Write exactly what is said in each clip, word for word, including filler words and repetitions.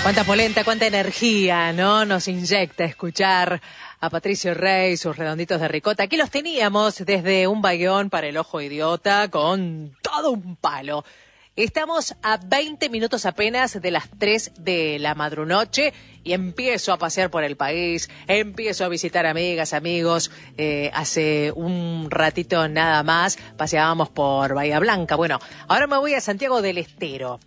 Cuánta polenta, cuánta energía, ¿no? Nos inyecta escuchar a Patricio Rey, sus redonditos de ricota. Aquí los teníamos desde un bayón para el ojo idiota con todo un palo. Estamos a veinte minutos apenas de las tres de la madrunoche y empiezo a pasear por el país, empiezo a visitar amigas, amigos. Eh, hace un ratito nada más paseábamos por Bahía Blanca. Bueno, ahora me voy a Santiago del Estero,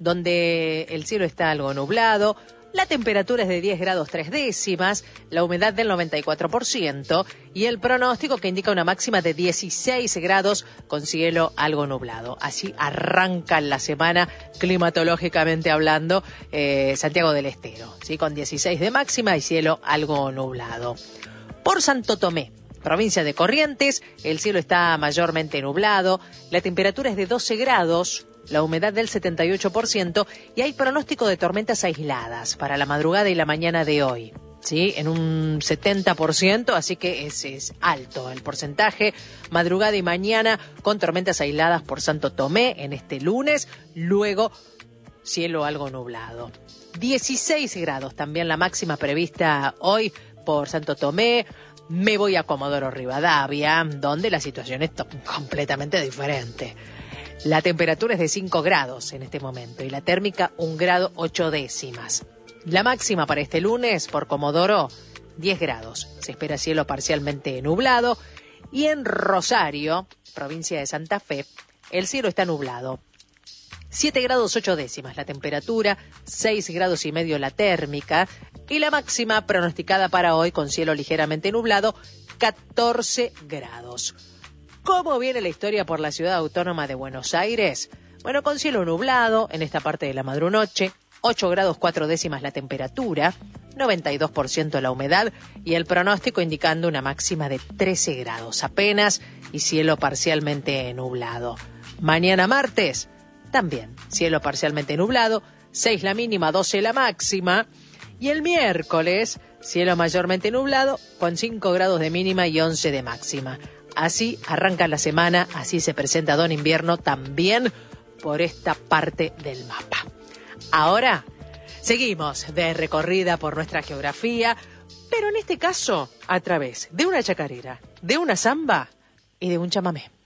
donde el cielo está algo nublado, la temperatura es de diez grados tres décimas, la humedad del noventa y cuatro por ciento y el pronóstico que indica una máxima de dieciséis grados con cielo algo nublado. Así arranca la semana climatológicamente hablando eh, Santiago del Estero, ¿sí? Con dieciséis de máxima y cielo algo nublado. Por Santo Tomé, provincia de Corrientes, el cielo está mayormente nublado, la temperatura es de doce grados, la humedad del setenta y ocho por ciento y hay pronóstico de tormentas aisladas para la madrugada y la mañana de hoy, ¿sí? En un setenta por ciento, así que es, es alto el porcentaje. Madrugada y mañana con tormentas aisladas por Santo Tomé en este lunes, luego cielo algo nublado. dieciséis grados también la máxima prevista hoy por Santo Tomé. Me voy a Comodoro Rivadavia, donde la situación es completamente diferente. La temperatura es de cinco grados en este momento y la térmica un grado ocho décimas. La máxima para este lunes por Comodoro, diez grados. Se espera cielo parcialmente nublado. Y en Rosario, provincia de Santa Fe, el cielo está nublado. siete grados ocho décimas la temperatura, seis grados y medio la térmica. Y la máxima pronosticada para hoy con cielo ligeramente nublado, catorce grados. ¿Cómo viene la historia por la ciudad autónoma de Buenos Aires? Bueno, con cielo nublado en esta parte de la madrunoche, ocho grados cuatro décimas la temperatura, noventa y dos por ciento la humedad y el pronóstico indicando una máxima de trece grados apenas y cielo parcialmente nublado. Mañana martes, también cielo parcialmente nublado, seis la mínima, doce la máxima. Y el miércoles, cielo mayormente nublado con cinco grados de mínima y once de máxima. Así arranca la semana, así se presenta Don Invierno también por esta parte del mapa. Ahora seguimos de recorrida por nuestra geografía, pero en este caso a través de una chacarera, de una samba y de un chamamé.